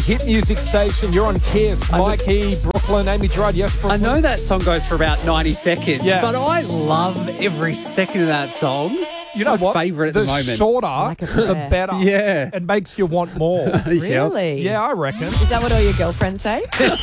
hit music station. You're on Kiss. Mikey, Brooklyn, Amy Gerard. Yes, I Brooklyn. know that song goes for about 90 seconds, Yeah. but I love every second of that song. You know my what? favourite at the moment. shorter, Like a the prayer. better. Yeah. It makes you want more. Really? Yeah, I reckon. Is that what all your girlfriends say?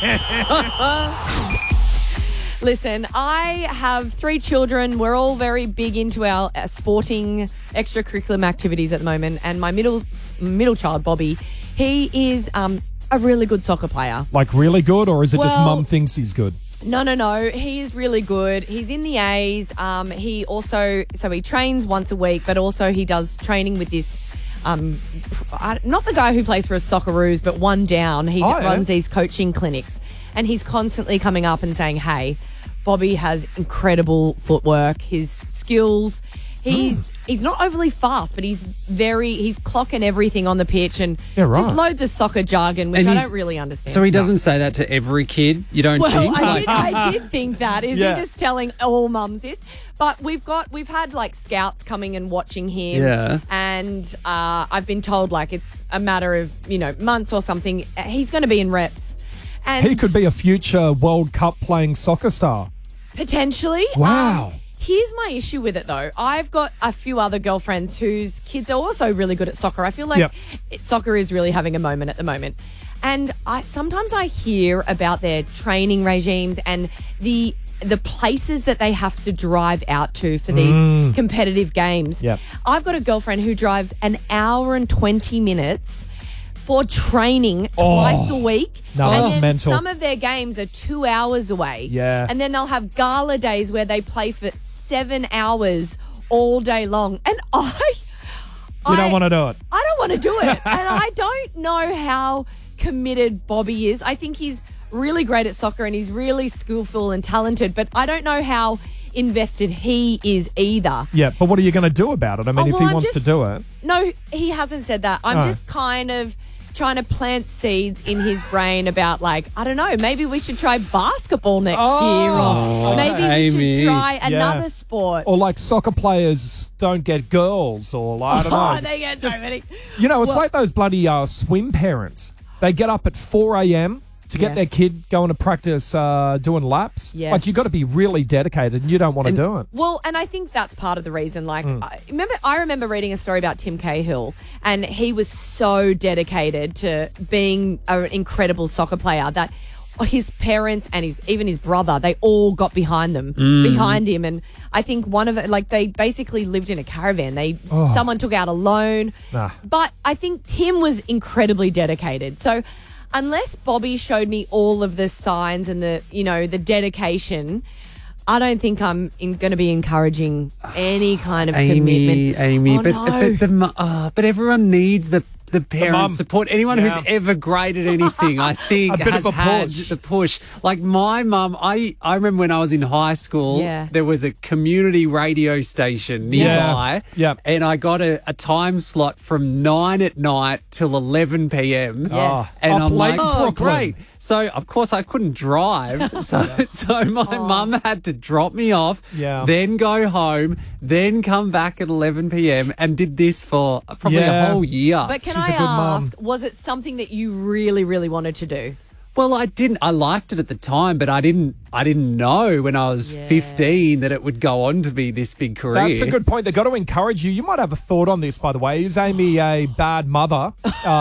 Listen, I have 3 children. We're all very big into our sporting extracurricular activities at the moment. And my middle child, Bobby, he is a really good soccer player. Like really good, or is it just Well- mum thinks he's good? No. He is really good. He's in the A's. He also, so he trains once a week, but also he does training with this, not the guy who plays for a Socceroos, but one down. He runs these coaching clinics, and he's constantly coming up and saying, hey, Bobby has incredible footwork, his skills. He's not overly fast, but he's clocking everything on the pitch and just loads of soccer jargon, which I don't really understand. So he doesn't say that to every kid, you don't think? I did think that. Is he just telling all mums this? But we've had like scouts coming and watching him. Yeah. And I've been told like it's a matter of, months or something. He's going to be in reps. And He could be a future World Cup playing soccer star. potentially. Wow. Here's my issue with it, though. I've got a few other girlfriends whose kids are also really good at soccer. I feel like soccer is really having a moment at the moment. And sometimes I hear about their training regimes and the places that they have to drive out to for these competitive games. Yep. I've got a girlfriend who drives an hour and 20 minutes for training twice a week. No, and that's then mental. some of their games are 2 hours away. Yeah. And then they'll have gala days where they play for 7 hours all day long. And You don't want to do it. I don't want to do it. And I don't know how committed Bobby is. I think he's really great at soccer and he's really skillful and talented, but I don't know how invested he is either. Yeah, but what are you going to do about it? I mean, if he wants to do it. No, he hasn't said that. I'm just kind of trying to plant seeds in his brain about, like, I don't know, maybe we should try basketball next year, or maybe we should Amy. try another sport. Or like soccer players don't get girls, or like, I don't know. Oh, they get so many. It's like those bloody swim parents. They get up at 4 a.m. to get their kid going to practice doing laps. Yes. Like, you've got to be really dedicated and you don't want to do it. Well, and I think that's part of the reason. Like, I remember reading a story about Tim Cahill, and he was so dedicated to being an incredible soccer player that his parents and even his brother, they all got behind him. And I think one of it, like, they basically lived in a caravan. Someone took out a loan. Nah. But I think Tim was incredibly dedicated. So unless Bobby showed me all of the signs and the dedication, I don't think I'm going to be encouraging any kind of commitment. Amy, Oh, but everyone needs the parent mum. support. Anyone who's ever graded anything, I think, A bit has of a had push. the push. Like my mum, I remember when I was in high school, there was a community radio station nearby, and I got a time slot from 9 at night till 11 p.m. Yes. And Up I'm late like, Brooklyn. great. So, of course, I couldn't drive. So my mum had to drop me off, then go home, then come back at 11 p.m. and did this for probably a whole year. But can She's I a good mum. ask, was it something that you really, really wanted to do? Well, I didn't. I liked it at the time, but I didn't know when I was 15 that it would go on to be this big career. That's a good point. They've got to encourage you. You might have a thought on this, by the way. Is Amy a bad mother?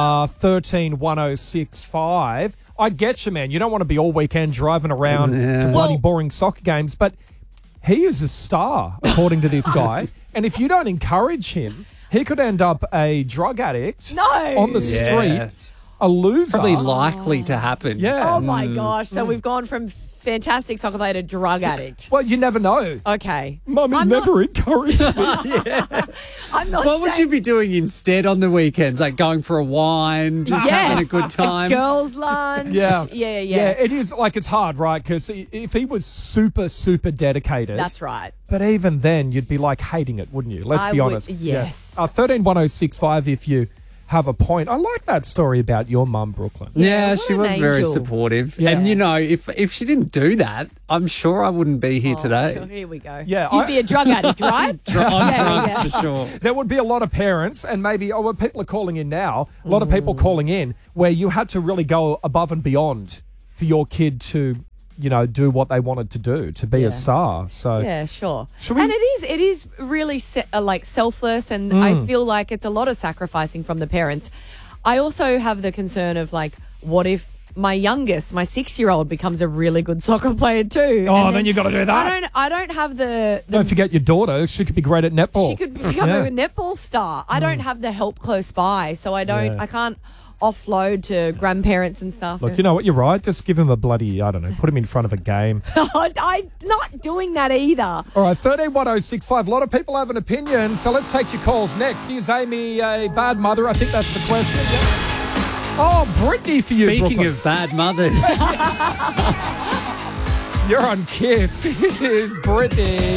131065. I get you, man. You don't want to be all weekend driving around to bloody boring soccer games, but he is a star, according to this guy. And if you don't encourage him, he could end up a drug addict on the streets, a loser. Probably likely to happen. Yeah. Oh, my gosh. So we've gone from fantastic soccer player to drug addict. Well, you never know. Okay. Mummy never encouraged me. I'm not What would saying- you be doing instead on the weekends? Like going for a wine, just having a good time? Girls' lunch. Yeah. Yeah. It is like, it's hard, right? Because if he was super, super dedicated. That's right. But even then, you'd be like hating it, wouldn't you? Let's I be would- honest. yes. 131065 if you have a point. I like that story about your mum, Brooklyn. Yeah, she was very supportive. Yeah. And, if she didn't do that, I'm sure I wouldn't be here today. Here we go. Yeah, You'd be a drug addict, right? Drugs for sure. There would be a lot of parents, and maybe people are calling in now, a lot of people calling in, where you had to really go above and beyond for your kid to, do what they wanted to do, to be a star. So yeah, sure. And it is really selfless, and I feel like it's a lot of sacrificing from the parents. I also have the concern of what if my youngest, my 6-year-old, becomes a really good soccer player too? Oh, then you got to do that. I don't have the. Don't forget your daughter. She could be great at netball. She could become a netball star. I don't have the help close by, so I don't. I can't offload to grandparents and stuff. Look, you know what? You're right. Just give him a bloody, put him in front of a game. I'm not doing that either. All right, 131065. A lot of people have an opinion, so let's take your calls next. Is Amy a bad mother? I think that's the question. Yeah. Oh, Brittany for you, Speaking Brooklyn. of bad mothers. You're on Kiss. Here's Brittany.